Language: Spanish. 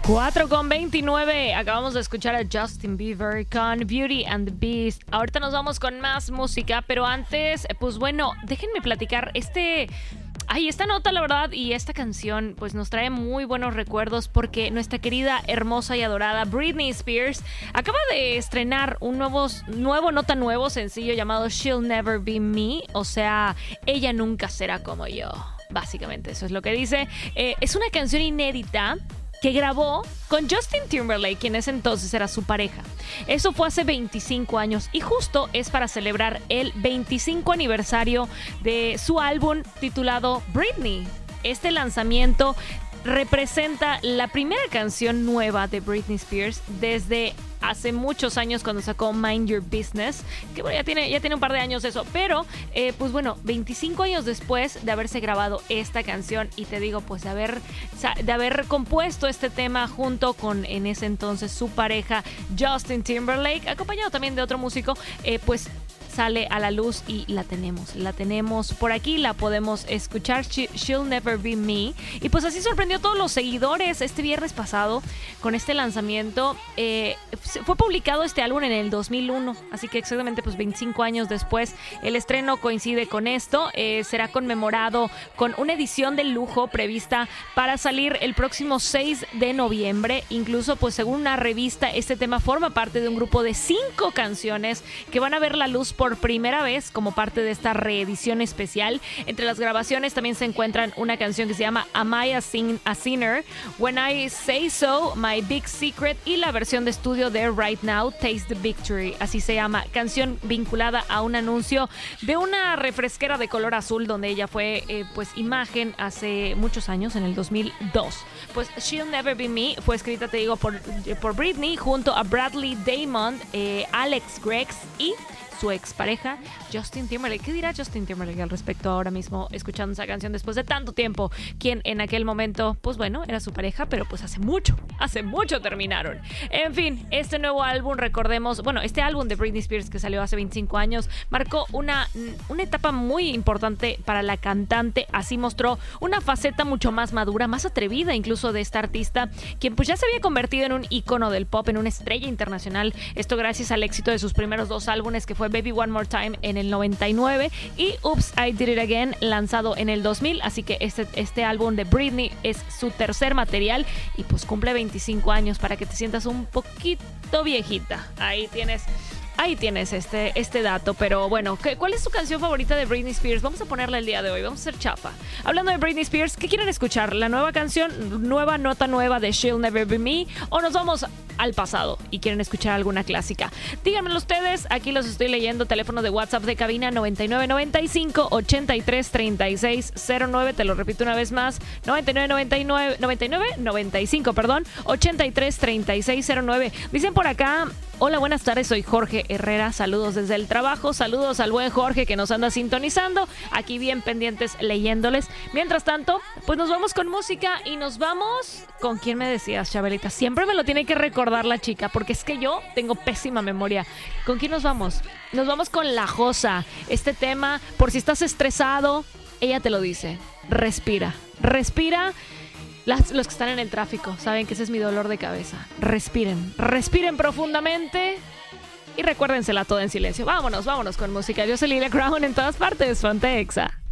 4:29. Acabamos de escuchar a Justin Bieber con Beauty and the Beast. Ahorita nos vamos con más música, pero antes, pues bueno, déjenme platicar esta nota, la verdad, y esta canción pues nos trae muy buenos recuerdos porque nuestra querida, hermosa y adorada Britney Spears acaba de estrenar un nuevo sencillo llamado She'll Never Be Me, o sea, ella nunca será como yo. Básicamente eso es lo que dice. Es una canción inédita que grabó con Justin Timberlake, quien en ese entonces era su pareja. Eso fue hace 25 años y justo es para celebrar el 25 aniversario de su álbum titulado Britney. Este lanzamiento representa la primera canción nueva de Britney Spears desde hace muchos años cuando sacó Mind Your Business, que bueno, ya tiene un par de años eso, pero pues bueno, 25 años después de haberse grabado esta canción y te digo, pues de haber compuesto este tema junto con en ese entonces su pareja Justin Timberlake, acompañado también de otro músico, pues sale a la luz y la tenemos por aquí, la podemos escuchar, She'll Never Be Me, y pues así sorprendió a todos los seguidores este viernes pasado con este lanzamiento. Fue publicado este álbum en el 2001, así que exactamente pues 25 años después el estreno coincide con esto. Será conmemorado con una edición de lujo prevista para salir el próximo 6 de noviembre, incluso pues según una revista este tema forma parte de un grupo de 5 canciones que van a ver la luz por primera vez como parte de esta reedición especial. Entre las grabaciones también se encuentran una canción que se llama Am I a Sinner, When I Say So, My Big Secret y la versión de estudio de Right Now, Taste the Victory, así se llama, canción vinculada a un anuncio de una refresquera de color azul donde ella fue pues imagen hace muchos años, en el 2002. Pues She'll Never Be Me fue escrita, te digo, por Britney junto a Bradley Damon, Alex Gregs y su expareja Justin Timberlake. ¿Qué dirá Justin Timberlake al respecto ahora mismo escuchando esa canción después de tanto tiempo? Quien en aquel momento, pues bueno, era su pareja, pero pues hace mucho terminaron. En fin, este nuevo álbum, recordemos, bueno, este álbum de Britney Spears que salió hace 25 años, marcó una etapa muy importante para la cantante. Así mostró una faceta mucho más madura, más atrevida incluso de esta artista, quien pues ya se había convertido en un ícono del pop, en una estrella internacional. Esto gracias al éxito de sus primeros 2 álbumes, que fue Baby One More Time en el 99 y Oops, I Did It Again, lanzado en el 2000. Así que este álbum de Britney es su tercer material y pues cumple 25 años para que te sientas un poquito viejita. Ahí tienes este dato. Pero bueno, ¿cuál es tu canción favorita de Britney Spears? Vamos a ponerla el día de hoy, vamos a hacer chafa. Hablando de Britney Spears, ¿qué quieren escuchar? ¿La nueva canción, nueva nota nueva de She'll Never Be Me? ¿O nos vamos al pasado y quieren escuchar alguna clásica? Díganmelo ustedes, aquí los estoy leyendo. Teléfono de WhatsApp de cabina 9995-833609. Te lo repito una vez más, 833609. Dicen por acá: hola, buenas tardes, soy Jorge Herrera, saludos desde el trabajo, saludos al buen Jorge que nos anda sintonizando, aquí bien pendientes leyéndoles. Mientras tanto, pues nos vamos con música y nos vamos con ¿quién me decías, Chabelita? Siempre me lo tiene que recordar la chica, porque es que yo tengo pésima memoria. ¿Con quién nos vamos? Nos vamos con La Josa. Este tema, por si estás estresado, ella te lo dice: respira. Los que están en el tráfico saben que ese es mi dolor de cabeza. Respiren profundamente y recuérdensela toda en silencio. Vámonos con música. Yo soy Lilia Crown en todas partes. Ponte Exa.